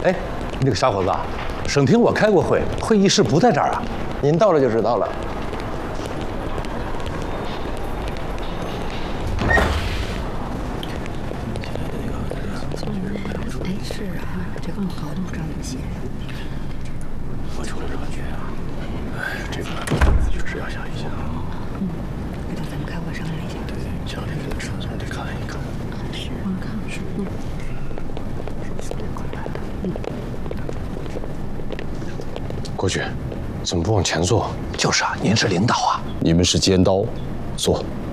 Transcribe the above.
哎，那个小伙子，省厅我开过会，会议室不在这儿啊。 您到了就知道了。 哎，是啊，这个合同不知道怎么写。 我出了这个局啊，哎，这个确实要想一想。 回头咱们开会商量一下。 对，像这个事总得看一看。 是，我看是。 过去，怎么不往前坐？ 就是啊，您是领导啊。 你们是尖刀，坐。